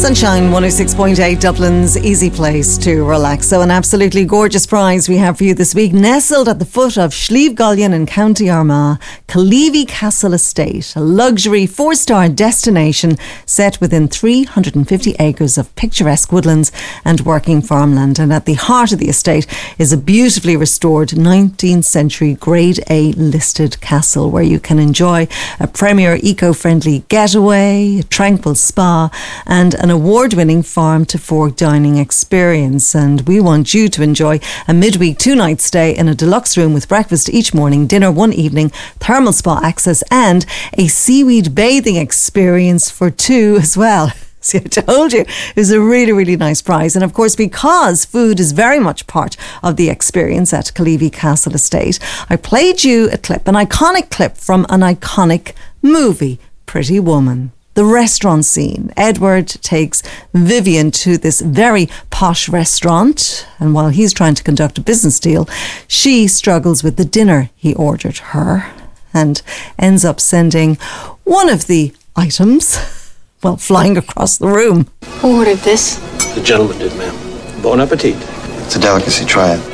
Sunshine 106.8, Dublin's easy place to relax. So an absolutely gorgeous prize we have for you this week. Nestled at the foot of Slieve Gullion in County Armagh, Caleavey Castle Estate, a luxury 4-star destination set within 350 acres of picturesque woodlands and working farmland. And at the heart of the estate is a beautifully restored 19th century Grade A listed castle where you can enjoy a premier eco-friendly getaway, a tranquil spa and an award-winning farm-to-fork dining experience. And we want you to enjoy a midweek 2-night stay in a deluxe room with breakfast each morning, dinner one evening, thermal spa access and a seaweed bathing experience for 2 as well. See, I told you it was a really, really nice prize. And of course, because food is very much part of the experience at Caleavey Castle Estate, I played you a clip, an iconic clip from an iconic movie, Pretty Woman. The restaurant scene. Edward takes Vivian to this very posh restaurant, and while he's trying to conduct a business deal, she struggles with the dinner he ordered her and ends up sending one of the items, well, flying across the room. Who ordered this? The gentleman did, ma'am. Bon appetit. It's a delicacy, try it.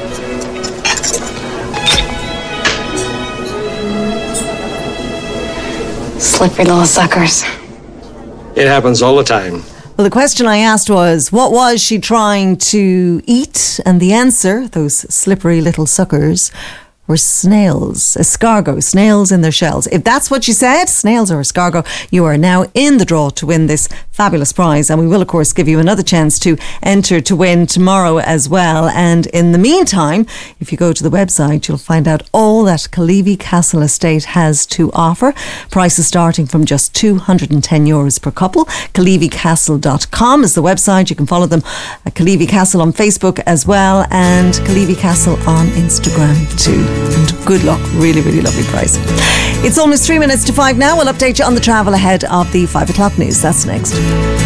Slippery little suckers. It happens all the time. Well, the question I asked was, what was she trying to eat? And the answer, those slippery little suckers, were snails, escargot, snails in their shells. If that's what you said, snails or escargot, you are now in the draw to win this fabulous prize. And we will, of course, give you another chance to enter to win tomorrow as well. And in the meantime, if you go to the website, you'll find out all that Caleavey Castle Estate has to offer. Prices starting from just €210 per couple. CaleaveyCastle.com is the website. You can follow them at Caleavey Castle on Facebook as well, and Caleavey Castle on Instagram too. And good luck. Really, really lovely prize. It's almost 3 minutes to 5 now. We'll update you on the travel ahead of the 5 o'clock news. That's next.